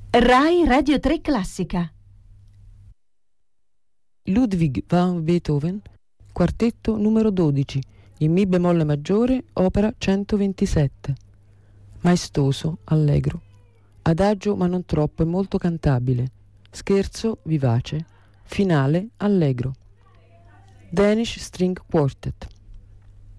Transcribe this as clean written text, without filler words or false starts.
Rai Radio 3 Classica. Ludwig van Beethoven, quartetto numero 12, in Mi bemolle maggiore, opera 127. Maestoso, allegro. Adagio ma non troppo e molto cantabile. Scherzo, vivace. Finale, allegro. Danish String Quartet.